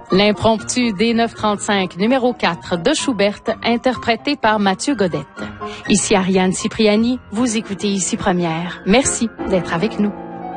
L'impromptu D935 numéro 4 de Schubert, interprété par Mathieu Godette. Ici Ariane Cipriani, vous écoutez Ici Première. Merci d'être avec nous.